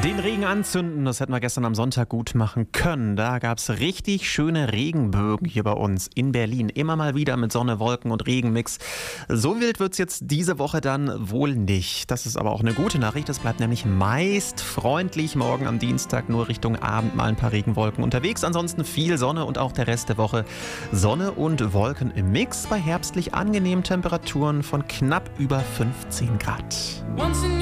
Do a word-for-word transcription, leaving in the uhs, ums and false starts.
Den Regen anzünden, das hätten wir gestern am Sonntag gut machen können. Da gab es richtig schöne Regenbögen hier bei uns in Berlin. Immer mal wieder mit Sonne, Wolken und Regenmix. So wild wird es jetzt diese Woche dann wohl nicht. Das ist aber auch eine gute Nachricht. Es bleibt nämlich meist freundlich. Morgen am Dienstag nur Richtung Abend mal ein paar Regenwolken unterwegs. Ansonsten viel Sonne und auch der Rest der Woche Sonne und Wolken im Mix bei herbstlich angenehmen Temperaturen von knapp über fünfzehn Grad. Once in